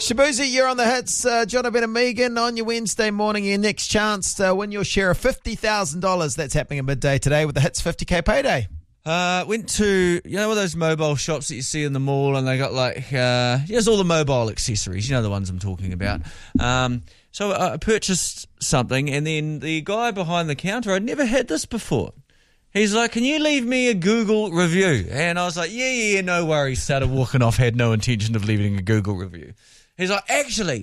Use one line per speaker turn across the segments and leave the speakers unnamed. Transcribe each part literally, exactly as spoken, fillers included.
Shabuzi, you're on the hits. Uh, Jonathan and Megan on your Wednesday morning. Your next chance to win your share of fifty thousand dollars. That's happening at midday today with the Hits fifty K payday.
Uh, went to, you know, those mobile shops that you see in the mall, and they got like, uh, here's all the mobile accessories. You know the ones I'm talking about. Um, so I purchased something, and then the guy behind the counter, I'd never had this before. He's like, can you leave me a Google review? And I was like, yeah, yeah, yeah, no worries. Started walking off, had no intention of leaving a Google review. He's like, actually,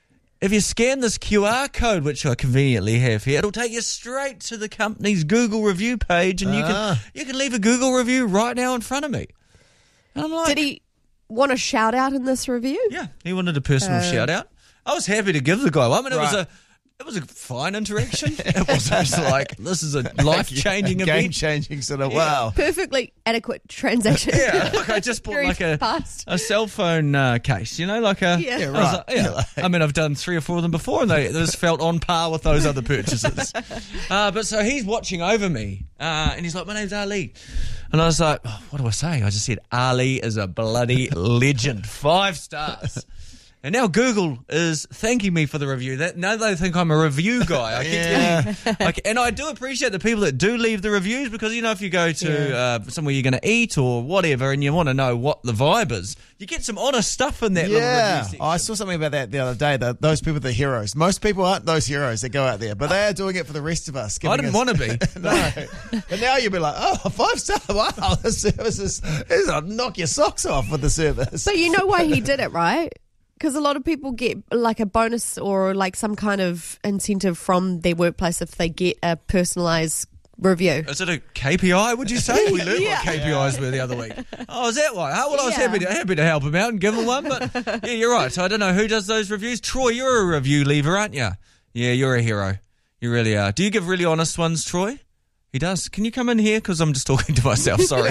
if you scan this Q R code, which I conveniently have here, it'll take you straight to the company's Google review page, and you
Ah.
can you can leave a Google review right now in front of me. And I'm like,
Did he want a shout out in this review?
yeah, he wanted a personal
Uh,
shout out. I was happy to give the guy one. I mean, it was
Right.
a it was a fine interaction. It wasn't just like, this is a life changing
Game
event.
changing sort of,
Yeah.
wow.
Perfectly adequate transaction.
Yeah, look, I just bought
Very
like a
fast.
a cell phone uh, case, you know, like a.
Yeah. Yeah,
I was
right.
like, yeah. I mean, I've done three or four of them before, and they this felt on par with those other purchases. Uh, but so he's watching over me, uh, and he's like, "My name's Ali," and I was like, oh, "What do I say?" I just said, "Ali is a bloody legend, five stars." And now Google is thanking me for the review. That now they think I'm a review guy. I keep
Yeah.
getting- like, and I do appreciate the people that do leave the reviews, because, you know, if you go to uh, somewhere you're going to eat or whatever, and you want to know what the vibe is, you get some honest stuff in that
Yeah,
little review section.
I saw something about that the other day. That those people are the heroes. Most people aren't those heroes that go out there, but they are doing it for the rest of us.
I didn't want to be.
No, but now you'll be like, oh, five star. Wow, the service is, is I'll knock your socks off with the service.
But you know why he did it, right? Because a lot of people get like a bonus or like some kind of incentive from their workplace if they get a personalised review.
Is it a K P I, would you say? We learned
Yeah.
what K P Is were the other week. Oh, is that why? Oh, well, I was
Yeah.
happy to, happy to help him out and give him one, but yeah, you're right. So I don't know who does those reviews. Troy, you're a review leaver, aren't you? Yeah, you're a hero. You really are. Do you give really honest ones, Troy? He does. Can you come in here? Because I'm just talking to myself. Sorry.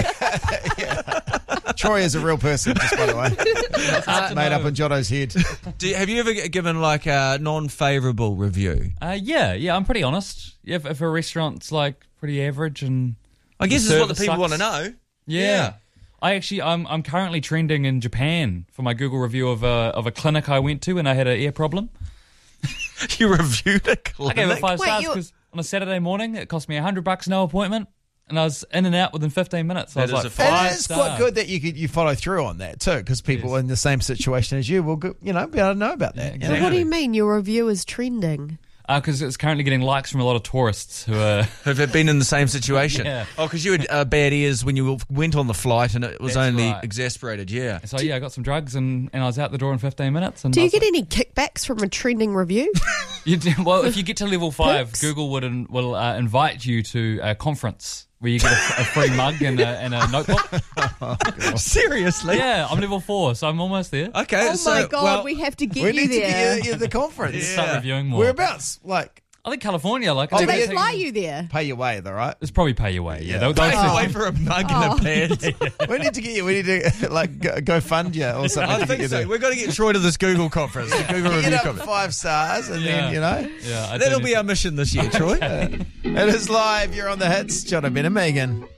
Troy is a real person, just by the way. It's made up in Jono's head.
Do you, have you ever g- given like a non-favourable review?
Uh, yeah, yeah, I'm pretty honest. If, if a restaurant's like pretty average and
I guess
the
this is what the
service
people want
sucks.
to know.
yeah.
Yeah.
I actually, I'm I'm currently trending in Japan for my Google review of a of a clinic I went to and I had an ear problem.
You reviewed a
I
clinic.
gave it five
Wait,
stars
you-
because on a Saturday morning it cost me a hundred bucks no appointment, and I was in and out within fifteen minutes. So I
That
was
is
like
a
five
It is
star.
quite good that you could you follow through on that too, because people
Yes.
in the same situation as you will, go, you know, be able to know about that.
Yeah,
you know?
So what do you mean your review is trending?
Because it's currently getting likes from a lot of tourists who are.
Have it been in the same situation?
Yeah.
Oh, because you had uh, bad ears when you went on the flight and it was
That's
only
right.
exasperated, yeah.
So yeah, I got some drugs and, and I was out the door in fifteen minutes. And
Do
I
you
was
get
like-
any kickbacks from a trending review?
You do, well, if you get to level five,
Perks?
Google would in, will uh, invite you to a conference where you get a, a free mug and a, and a notebook.
Seriously?
Yeah, I'm level four, so I'm almost there.
Okay,
Oh
so,
my god,
well,
we have to get
We
you
need to
there.
get you, you the conference.
Start reviewing more.
Whereabouts? Like,
I think California, like,
Oh,
Do
I
but
they
think-
fly you there?
pay your way, though, right?
It's probably pay your way. Yeah,
Yeah.
they'll, they'll
pay
say-
away for a mug
Oh.
and a pad.
We need to get you. We need to like go, go fund you or something.
I
to
think
get you
so.
there.
We've got to get Troy to this Google conference, the Google
Get
review
up
conference.
five stars, and
Yeah.
then you know
Yeah, I do
That'll
need
be
to-
our mission this year, Troy.
it is live. You're on the hits, Jonathan and Megan.